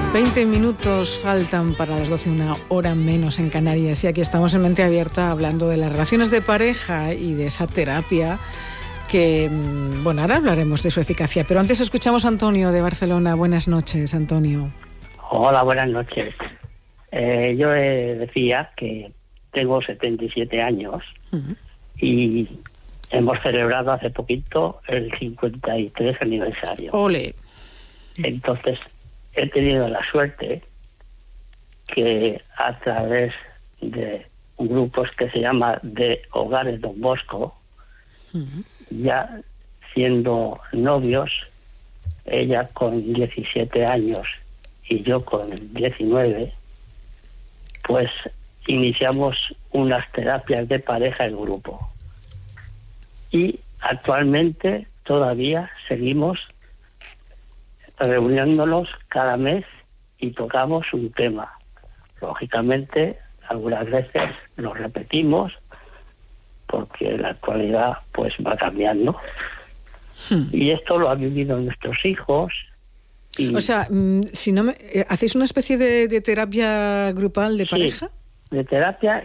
20 minutos faltan para las 12, una hora menos en Canarias, y aquí estamos en Mente Abierta hablando de las relaciones de pareja y de esa terapia que, bueno, ahora hablaremos de su eficacia, pero antes escuchamos a Antonio de Barcelona. Buenas noches, Antonio. Hola, buenas noches. Yo decía que tengo 77 años y hemos celebrado hace poquito el 53 aniversario. ¡Ole! Entonces, he tenido la suerte que a través de grupos que se llama de Hogares Don Bosco, ya siendo novios, ella con 17 años y yo con 19, pues iniciamos unas terapias de pareja en grupo. Y actualmente todavía seguimos reuniéndonos cada mes y tocamos un tema. Lógicamente, algunas veces lo repetimos porque la actualidad pues va cambiando. Y esto lo han vivido nuestros hijos. O sea, si no ¿hacéis una especie de terapia grupal de pareja? Sí, de terapia.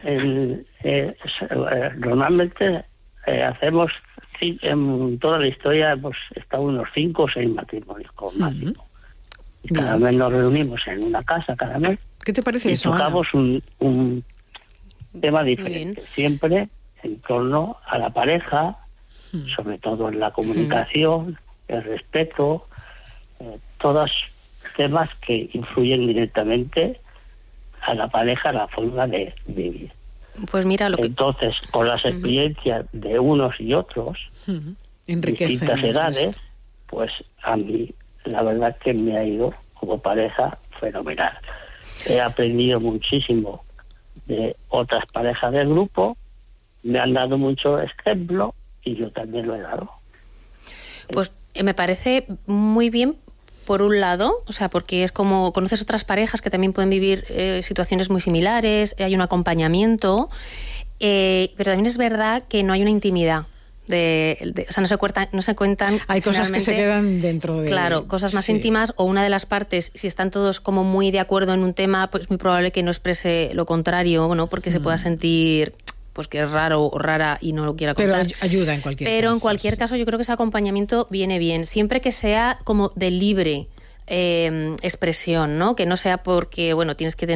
Normalmente hacemos, en toda la historia hemos estado unos 5 o 6 matrimonios como máximo. Y cada mes nos reunimos en una casa, cada mes. ¿Qué te parece eso, Ana? Tocamos un tema diferente, siempre en torno a la pareja, sobre todo en la comunicación, el respeto, todos temas que influyen directamente a la pareja, a la forma de vivir. Pues mira, entonces, con las experiencias de unos y otros, distintas edades, pues a mí la verdad que me ha ido como pareja fenomenal. He aprendido muchísimo de otras parejas del grupo, me han dado mucho ejemplo y yo también lo he dado. Pues me parece muy bien, por un lado, o sea, porque es como conoces otras parejas que también pueden vivir situaciones muy similares, hay un acompañamiento, pero también es verdad que no hay una intimidad. O sea, no se cuentan. Hay cosas que se quedan dentro de... Claro, cosas más íntimas, o una de las partes, si están todos como muy de acuerdo en un tema, pues es muy probable que no exprese lo contrario, ¿no? Porque se pueda sentir pues que es raro o rara y no lo quiera contar. Pero ayuda en cualquier caso. Pero en cualquier caso yo creo que ese acompañamiento viene bien, siempre que sea como de libre expresión, ¿no? Que no sea porque, bueno, tienes que tener